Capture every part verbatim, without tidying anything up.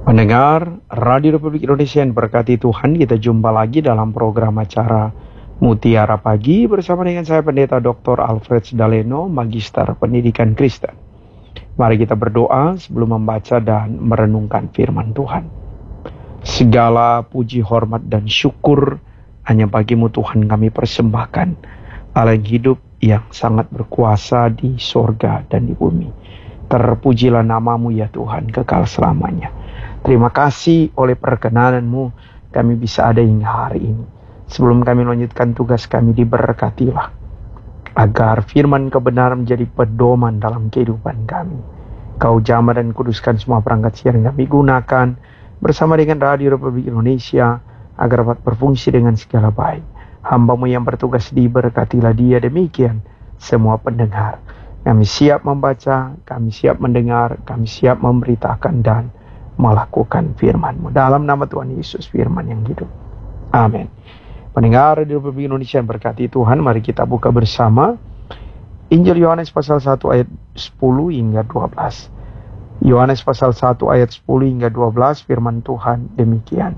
Pendengar Radio Republik Indonesia yang berkati Tuhan, kita jumpa lagi dalam program acara Mutiara Pagi bersama dengan saya Pendeta doktor Alfred Daleno, Magister Pendidikan Kristen. Mari kita berdoa sebelum membaca dan merenungkan firman Tuhan. Segala puji, hormat, dan syukur hanya bagimu Tuhan kami persembahkan, Allah yang hidup yang sangat berkuasa di sorga dan di bumi. Terpujilah namamu ya Tuhan kekal selamanya. Terima kasih oleh perkenanan-Mu kami bisa ada hingga hari ini. Sebelum kami melanjutkan tugas kami, diberkatilah agar firman kebenaran menjadi pedoman dalam kehidupan kami. Kau jamah dan kuduskan semua perangkat siaran yang kami gunakan bersama dengan Radio Republik Indonesia agar dapat berfungsi dengan segala baik. Hamba-Mu yang bertugas diberkatilah dia, demikian semua pendengar. Kami siap membaca, kami siap mendengar, kami siap memberitakan dan melakukan firman-Mu. Dalam nama Tuhan Yesus, firman yang hidup. Amin. Pendengar di Republik Indonesia yang berkati Tuhan, mari kita buka bersama Injil Yohanes pasal satu ayat sepuluh hingga dua belas. Yohanes pasal satu ayat sepuluh hingga dua belas, firman Tuhan demikian.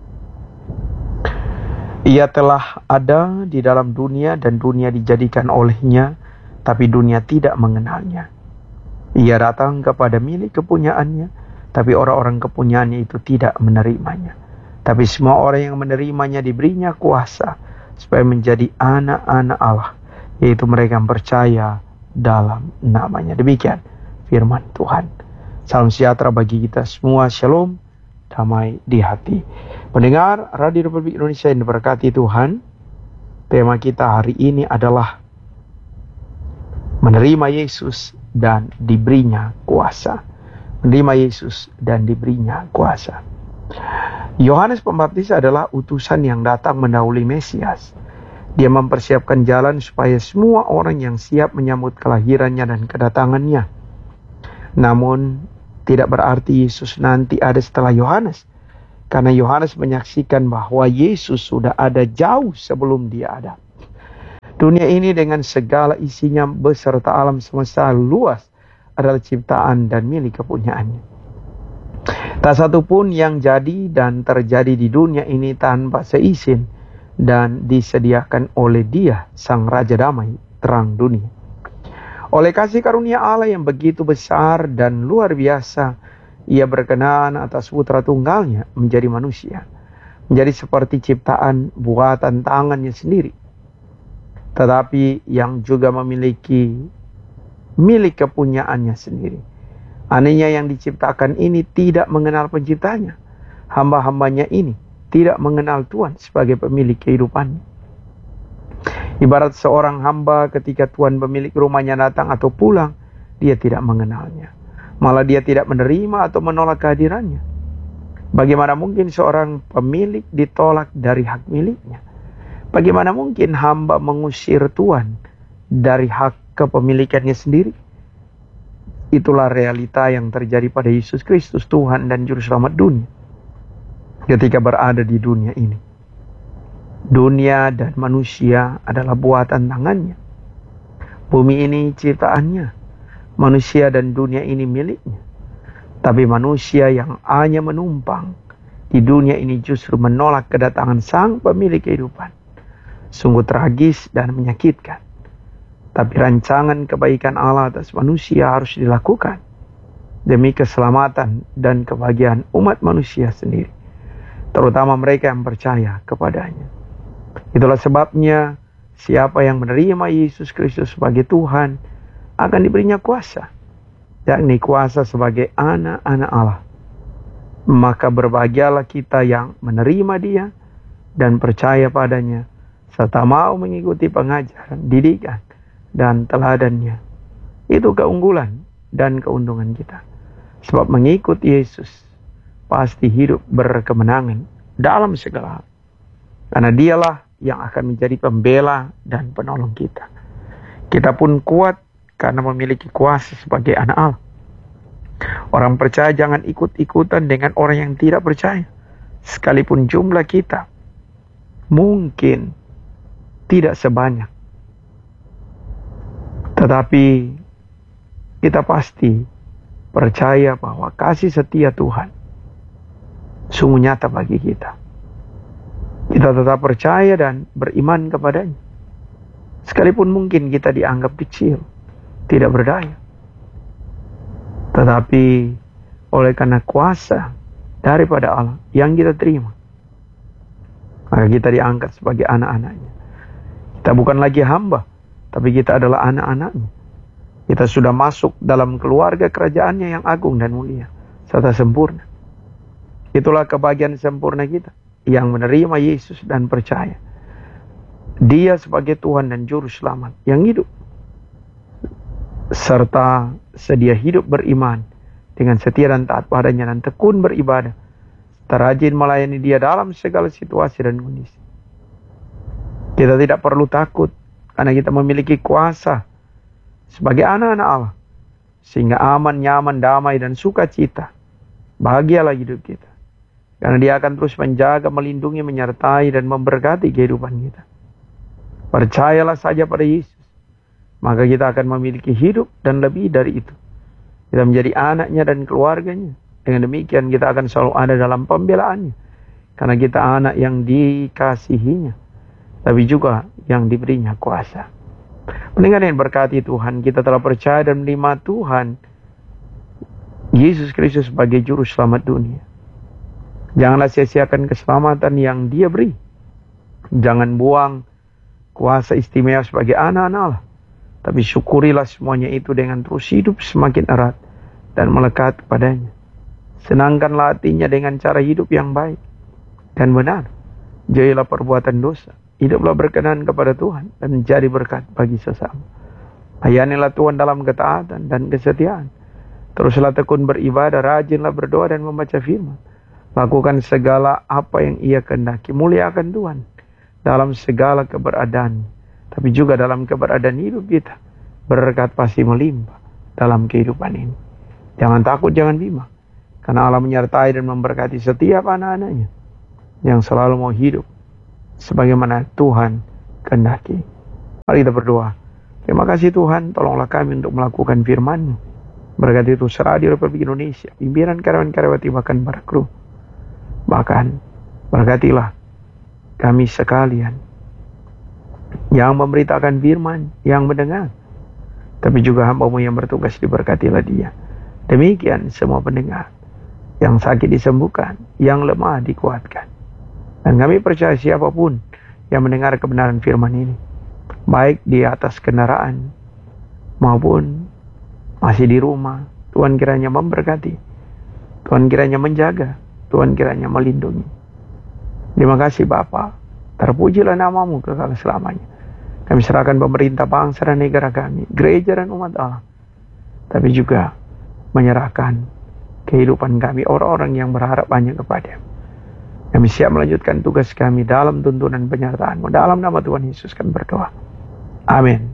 Ia telah ada di dalam dunia dan dunia dijadikan olehnya, tapi dunia tidak mengenalnya. Ia datang kepada milik kepunyaannya, tapi orang-orang kepunyaannya itu tidak menerimanya. Tapi semua orang yang menerimanya diberinya kuasa supaya menjadi anak-anak Allah, yaitu mereka yang percaya dalam namanya. Demikian firman Tuhan. Salam sejahtera bagi kita semua. Shalom, damai di hati. Pendengar Radio Republik Indonesia yang diberkati Tuhan, tema kita hari ini adalah menerima Yesus dan diberinya kuasa. Menerima Yesus dan diberinya kuasa. Yohanes Pembaptis adalah utusan yang datang mendahului Mesias. Dia mempersiapkan jalan supaya semua orang yang siap menyambut kelahirannya dan kedatangannya. Namun tidak berarti Yesus nanti ada setelah Yohanes, karena Yohanes menyaksikan bahwa Yesus sudah ada jauh sebelum dia ada. Dunia ini dengan segala isinya beserta alam semesta luas adalah ciptaan dan milik kepunyaannya. Tak satu pun yang jadi dan terjadi di dunia ini tanpa seizin dan disediakan oleh Dia, Sang Raja Damai, terang dunia. Oleh kasih karunia Allah yang begitu besar dan luar biasa, Ia berkenan atas putra tunggalnya menjadi manusia, menjadi seperti ciptaan buatan tangannya sendiri, tetapi yang juga memiliki milik kepunyaannya sendiri. Anehnya yang diciptakan ini tidak mengenal penciptanya. Hamba-hambanya ini tidak mengenal Tuhan sebagai pemilik kehidupannya. Ibarat seorang hamba ketika Tuhan pemilik rumahnya datang atau pulang, dia tidak mengenalnya. Malah dia tidak menerima atau menolak kehadirannya. Bagaimana mungkin seorang pemilik ditolak dari hak miliknya? Bagaimana mungkin hamba mengusir Tuhan dari hak kepemilikannya sendiri? Itulah realita yang terjadi pada Yesus Kristus, Tuhan dan Juru Selamat dunia, ketika berada di dunia ini. Dunia dan manusia adalah buatan tangannya. Bumi ini ciptaannya. Manusia dan dunia ini miliknya. Tapi manusia yang hanya menumpang di dunia ini justru menolak kedatangan Sang Pemilik kehidupan. Sungguh tragis dan menyakitkan. Tapi rancangan kebaikan Allah atas manusia harus dilakukan demi keselamatan dan kebahagiaan umat manusia sendiri, terutama mereka yang percaya kepadanya. Itulah sebabnya siapa yang menerima Yesus Kristus sebagai Tuhan akan diberinya kuasa, yakni kuasa sebagai anak-anak Allah. Maka berbahagialah kita yang menerima Dia dan percaya padanya, serta mau mengikuti pengajaran, didikan, dan teladannya. Itu keunggulan dan keuntungan kita. Sebab mengikut Yesus pasti hidup berkemenangan dalam segala hal. Karena Dialah yang akan menjadi pembela dan penolong kita. Kita pun kuat karena memiliki kuasa sebagai anak Allah. Orang percaya jangan ikut-ikutan dengan orang yang tidak percaya. Sekalipun jumlah kita mungkin tidak sebanyak, tetapi kita pasti percaya bahwa kasih setia Tuhan sungguh nyata bagi kita. Kita tetap percaya dan beriman kepadanya. Sekalipun mungkin kita dianggap kecil, tidak berdaya. Tetapi oleh karena kuasa daripada Allah yang kita terima, maka kita diangkat sebagai anak-anaknya. Kita bukan lagi hamba, tapi kita adalah anak-anaknya. Kita sudah masuk dalam keluarga kerajaannya yang agung dan mulia, serta sempurna. Itulah kebahagiaan sempurna kita, yang menerima Yesus dan percaya Dia sebagai Tuhan dan Juru Selamat yang hidup, serta sedia hidup beriman dengan setia dan taat padanya, dan tekun beribadah, terajin melayani Dia dalam segala situasi dan kondisi. Kita tidak perlu takut, karena kita memiliki kuasa sebagai anak-anak Allah, sehingga aman, nyaman, damai, dan sukacita. Bahagialah hidup kita, karena Dia akan terus menjaga, melindungi, menyertai, dan memberkati kehidupan kita. Percayalah saja pada Yesus, maka kita akan memiliki hidup dan lebih dari itu. Kita menjadi anaknya dan keluarganya. Dengan demikian kita akan selalu ada dalam pembelaannya, karena kita anak yang dikasihinya, tapi juga yang diberinya kuasa. Pendengar yang berkati Tuhan, kita telah percaya dan menerima Tuhan Yesus Kristus sebagai Juru Selamat dunia. Janganlah sia-siakan keselamatan yang Dia beri. Jangan buang kuasa istimewa sebagai anak-anak Allah, tapi syukurilah semuanya itu dengan terus hidup semakin erat dan melekat padanya. Senangkanlah hatinya dengan cara hidup yang baik dan benar. Jauhilah perbuatan dosa. Hiduplah berkenan kepada Tuhan dan jadi berkat bagi sesama. Layanilah Tuhan dalam ketaatan dan kesetiaan. Teruslah tekun beribadah, rajinlah berdoa dan membaca firman. Lakukan segala apa yang Ia kehendaki. Muliakan Tuhan dalam segala keberadaan, tapi juga dalam keberadaan hidup kita. Berkat pasti melimpah dalam kehidupan ini. Jangan takut, jangan bimbang, karena Allah menyertai dan memberkati setiap anak-anaknya yang selalu mau hidup sebagaimana Tuhan kehendaki. Mari kita berdoa. Terima kasih Tuhan, tolonglah kami untuk melakukan firman-Mu. Berkati terus Radio Republik Indonesia, pimpinan karyawan-karyawati, bahkan para kru. Bahkan berkatilah kami sekalian yang memberitakan firman, yang mendengar, tapi juga hamba-Mu yang bertugas, diberkatilah dia. Demikian semua pendengar, yang sakit disembuhkan, yang lemah dikuatkan. Dan kami percaya siapapun yang mendengar kebenaran firman ini, baik di atas kendaraan maupun masih di rumah, Tuhan kiranya memberkati, Tuhan kiranya menjaga, Tuhan kiranya melindungi. Terima kasih Bapa, terpujilah nama-Mu kekal selamanya. Kami serahkan pemerintah bangsa dan negara kami, gereja dan umat Allah, tapi juga menyerahkan kehidupan kami, orang-orang yang berharap banyak kepada. Kami siap melanjutkan tugas kami dalam tuntunan penyertaan-Mu. Dalam nama Tuhan Yesus kami berdoa. Amin.